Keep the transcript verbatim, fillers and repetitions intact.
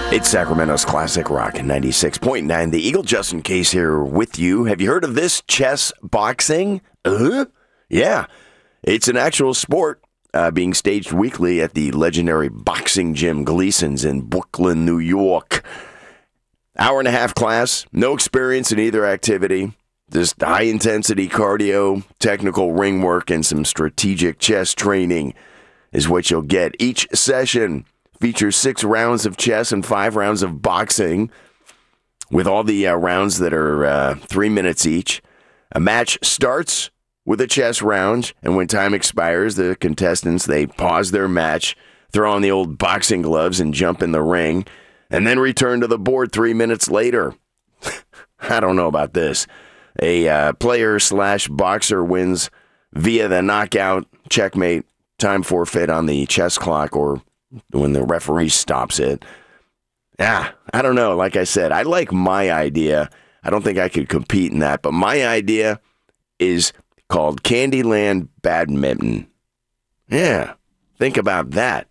It's Sacramento's Classic Rock ninety-six point nine. The Eagle, Justin Case here with you. Have you heard of this? Chess boxing? Uh-huh. Yeah. It's an actual sport uh, being staged weekly at the legendary boxing gym Gleason's in Brooklyn, New York. Hour and a half class, no experience in either activity. Just high-intensity cardio, technical ring work, and some strategic chess training is what you'll get. Each session features six rounds of chess and five rounds of boxing, with all the uh, rounds that are uh, three minutes each. A match starts with a chess round, and when time expires, the contestants, they pause their match, throw on the old boxing gloves, and jump in the ring, and then return to the board three minutes later. I don't know about this. A uh, player slash boxer wins via the knockout, checkmate, time forfeit on the chess clock, or when the referee stops it. Ah, I don't know. Like I said, I like my idea. I don't think I could compete in that, but my idea is called Candyland Badminton. Yeah, think about that.